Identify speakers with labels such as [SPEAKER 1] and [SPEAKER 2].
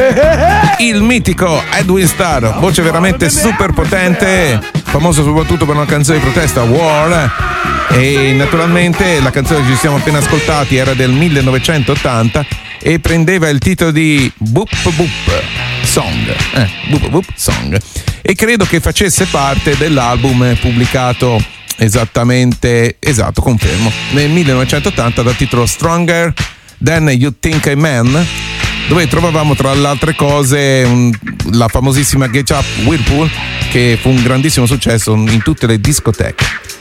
[SPEAKER 1] il mitico Edwin Starr, voce veramente super potente, famoso soprattutto per una canzone di protesta, War, e naturalmente la canzone che ci siamo appena ascoltati era del 1980 e prendeva il titolo di Boop Boop Song, Boop Boop Song, e credo che facesse parte dell'album pubblicato confermo, nel 1980 dal titolo Stronger Than You Think I Man, dove trovavamo tra le altre cose la famosissima Get Up Whirlpool, che fu un grandissimo successo in tutte le discoteche.